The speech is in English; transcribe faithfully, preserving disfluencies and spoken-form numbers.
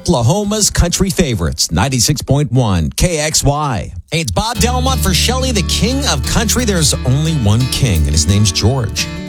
Oklahoma's country favorites, ninety-six point one K X Y. Hey, it's Bob Delmont for Shelley, the king of country. There's only one king, and his name's George.